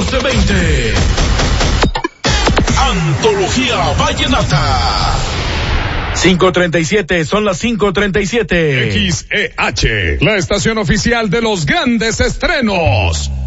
1420. Antología Vallenata. 5:37, son las 5:37. XEH, la estación oficial de los grandes estrenos.